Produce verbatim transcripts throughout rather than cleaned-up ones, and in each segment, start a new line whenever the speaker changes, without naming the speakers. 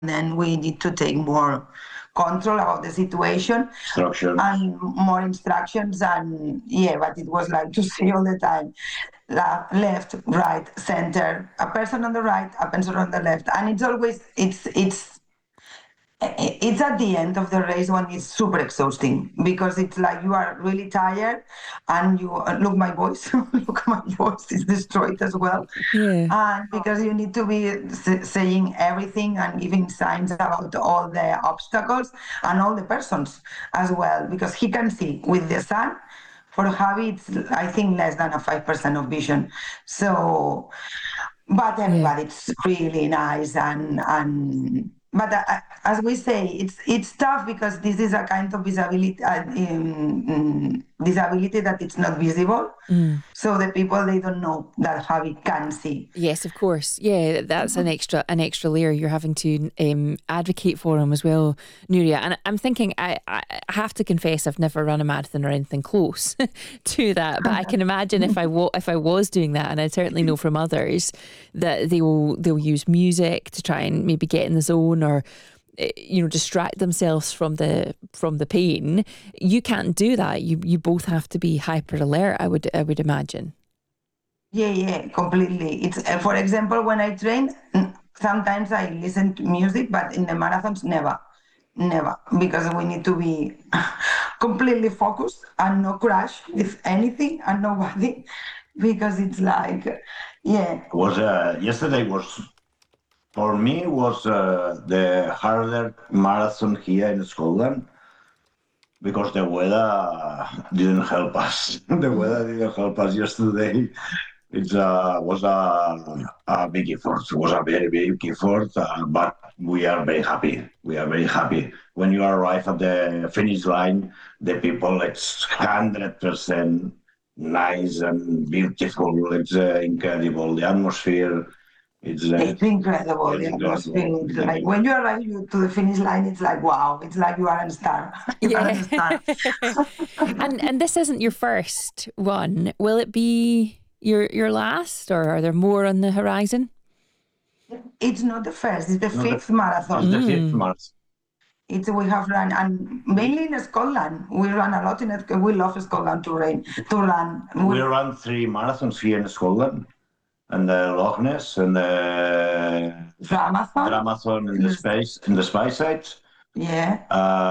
then we need to take more control about the situation
Instruction.
and more instructions. And yeah, but it was like to see all the time, la- left, right, center, a person on the right, a person on the left, and it's always it's it's it's at the end of the race when it's super exhausting, because it's like you are really tired and you uh, look my voice look my voice is destroyed as well.
Yeah.
And because you need to be s- saying everything and giving signs about all the obstacles and all the persons as well, because he can see with the sun. For Javi, it's I think less than a five percent of vision. So but everybody's really nice, and and but uh, as we say, it's it's tough because this is a kind of disability uh, um, um, disability that it's not visible.
Mm.
So the people, they don't know that Javi can see.
Yes, of course. Yeah, that's an extra an extra layer you're having to um, advocate for him as well, Nuria. And I'm thinking, I, I have to confess, I've never run a marathon or anything close to that. But I can imagine if I wa- if I was doing that, and I certainly know from others that they will they'll use music to try and maybe get in the zone, or you know, distract themselves from the from the pain. You can't do that. You you both have to be hyper alert, I would I would imagine.
Yeah, yeah, completely. It's uh, for example, when I train, mm, sometimes I listen to music, but in the marathons, never, never, because we need to be completely focused and no crash with anything and nobody, because it's like, yeah.
Was uh, yesterday was for me was uh, the harder marathon here in Scotland, because the weather didn't help us. The weather didn't help us yesterday. It uh, was a, a big effort. It was a very big effort, uh, but we are very happy. We are very happy. When you arrive at the finish line, the people, it's one hundred percent nice and beautiful. It's uh, incredible. The atmosphere, it's, uh,
It's incredible.
it's
The atmosphere.
incredible.
It's like when you arrive you- to the finish line, it's like wow. It's like you are a star. You are a star.
and and this isn't your first one. Will it be your your last, or are there more on the horizon?
It's not the first. It's the
No, the-
fifth marathon.
It's the fifth month.
It's we have run, and mainly in Scotland. We run a lot in it. We love Scotland to rain to run.
We ran three marathons here in Scotland, and the Loch Ness, and the
Dramathon.
Dramathon in the space in the Speyside.
Yeah.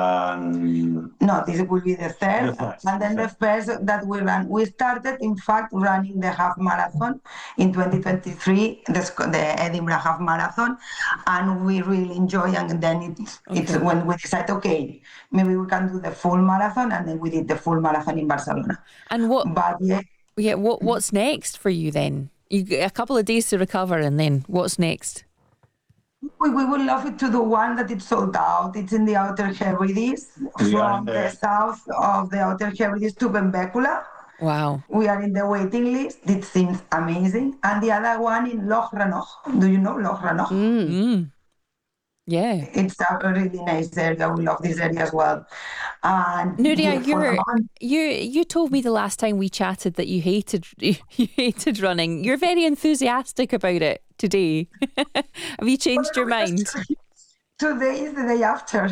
Um,
No, this will be the third,
The first,
and then
the
the first that we ran. We started, in fact, running the half marathon in twenty twenty-three, the, Sc- the Edinburgh half marathon, and we really enjoy. And then it's it's
Okay.
when we decide, okay, maybe we can do the full marathon, and then we did the full marathon in Barcelona.
And what
But yeah,
yeah, what what's next for you then? You get a couple of days to recover, and then what's next?
we, we would love it to do one that it's sold out. It's in the Outer Hebrides,
We are
from
in
the
the-
south of the Outer Hebrides to Benbecula.
Wow.
We are in the waiting list. It seems amazing. And the other one in Loch Rannoch. Do you know Loch Rannoch?
Mm. Yeah.
It's a really nice area. We love this area as well. And
Nuria,
yeah, for
you're,
a month-
you you told me the last time we chatted that you hated you hated running. You're very enthusiastic about it today. Have you changed your mind?
Today is the day after.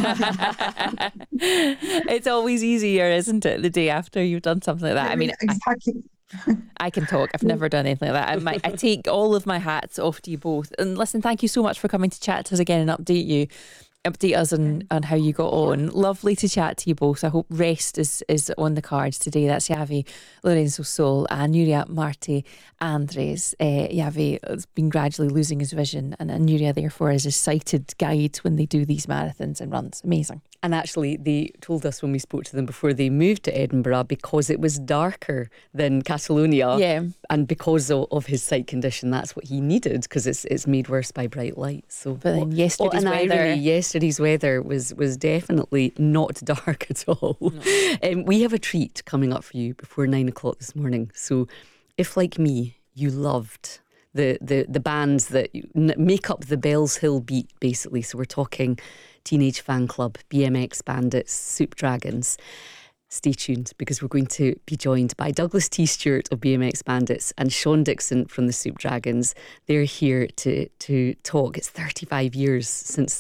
It's always easier, isn't it? The day after you've done something like that. I mean, I,
exactly.
I can talk. I've never done anything like that. I, might, I take all of my hats off to you both. And listen, thank you so much for coming to chat to us again and update you. Update us on, on how you got on. Lovely to chat to you both. I hope rest is, is on the cards today. That's Javi Lorenzo Sol and Nuria Marti Andres. Uh, Javi has been gradually losing his vision, and Nuria therefore is a sighted guide when they do these marathons and runs. Amazing.
And actually, they told us when we spoke to them before they moved to Edinburgh, because it was darker than Catalonia.
Yeah.
And because of, of his sight condition, that's what he needed, because it's it's made worse by bright light. So,
But then yesterday's
what an
weather-
irony, yesterday's weather was was definitely not dark at all. No. Um, we have a treat coming up for you before nine o'clock this morning. So, if like me, you loved the the the bands that make up the Bells Hill beat, basically. So we're talking Teenage Fan Club, B M X Bandits, Soup Dragons. Stay tuned, because we're going to be joined by Douglas T. Stewart of B M X Bandits and Sean Dixon from the Soup Dragons. They're here to to talk. It's thirty-five years since